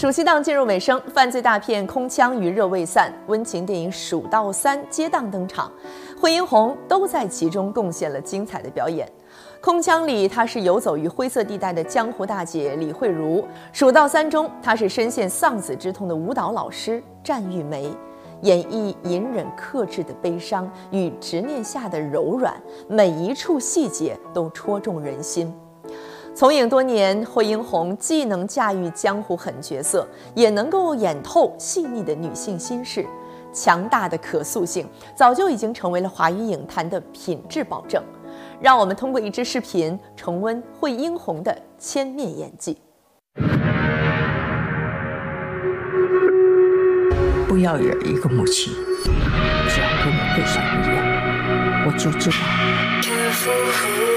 暑期档进入尾声，犯罪大片《空枪》余热未散，温情电影《蜀道三》接档登场，惠英红都在其中贡献了精彩的表演。空枪里，她是游走于灰色地带的江湖大姐李慧茹；蜀道三中，她是深陷丧子之痛的舞蹈老师战玉梅，演绎隐忍克制的悲伤与执念下的柔软，每一处细节都戳中人心。从影多年，惠英红既能驾驭江湖狠角色，也能够演透细腻的女性心事，强大的可塑性早就已经成为了华语影坛的品质保证。让我们通过一支视频重温惠英红的千面演技。 不要有一个母亲，只要跟我对上一眼，我就知道。